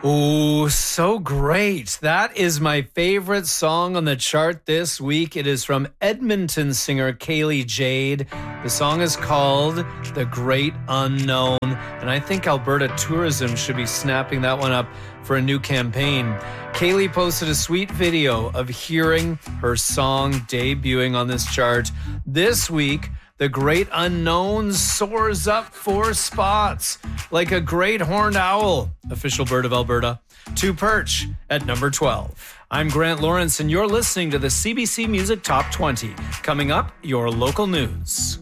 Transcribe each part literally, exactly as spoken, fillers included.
Oh, so great. That is my favorite song on the chart this week. It is from Edmonton singer Kaylee Jade. The song is called The Great Unknown, and I think Alberta Tourism should be snapping that one up for a new campaign. Kaylee posted a sweet video of hearing her song debuting on this chart. This week, The Great Unknown soars up four spots like a great horned owl, official bird of Alberta, to perch at number twelve. I'm Grant Lawrence, and you're listening to the C B C Music Top twenty. Coming up, your local news.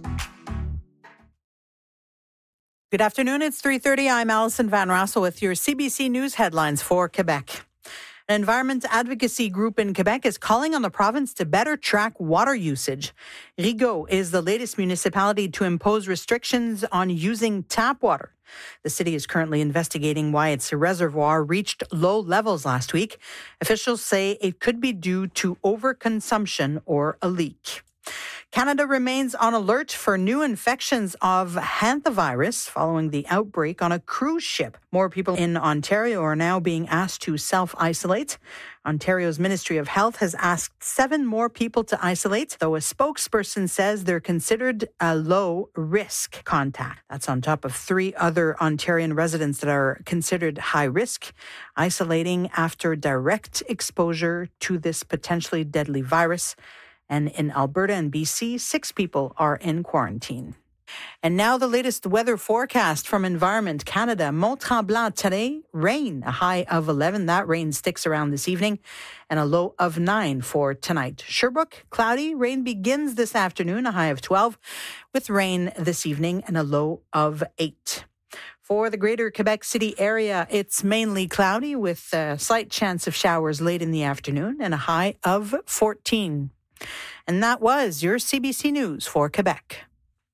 Good afternoon. It's three thirty. I'm Alison Van Rassel with your C B C News headlines for Quebec. An environment advocacy group in Quebec is calling on the province to better track water usage. Rigaud is the latest municipality to impose restrictions on using tap water. The city is currently investigating why its reservoir reached low levels last week. Officials say it could be due to overconsumption or a leak. Canada remains on alert for new infections of hantavirus following the outbreak on a cruise ship. More people in Ontario are now being asked to self-isolate. Ontario's Ministry of Health has asked seven more people to isolate, though a spokesperson says they're considered a low-risk contact. That's on top of three other Ontarian residents that are considered high-risk, isolating after direct exposure to this potentially deadly virus. And in Alberta and B C, six people are in quarantine. And now the latest weather forecast from Environment Canada. Mont-Tremblant today, rain, a high of eleven. That rain sticks around this evening, and a low of nine for tonight. Sherbrooke, cloudy. Rain begins this afternoon, a high of twelve, with rain this evening and a low of eight. For the greater Quebec City area, it's mainly cloudy with a slight chance of showers late in the afternoon and a high of fourteen. And that was your C B C News for Quebec.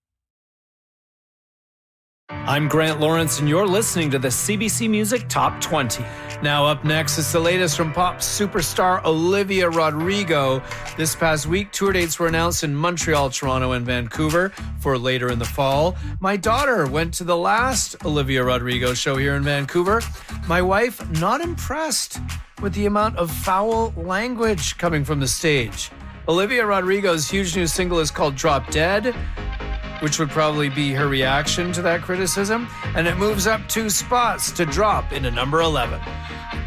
I'm Grant Lawrence, and you're listening to the C B C Music Top twenty. Now up next is the latest from pop superstar Olivia Rodrigo. This past week, tour dates were announced in Montreal, Toronto, and Vancouver for later in the fall. My daughter went to the last Olivia Rodrigo show here in Vancouver. My wife, not impressed with the amount of foul language coming from the stage. Olivia Rodrigo's huge new single is called Drop Dead, which would probably be her reaction to that criticism, and it moves up two spots to drop into number eleven.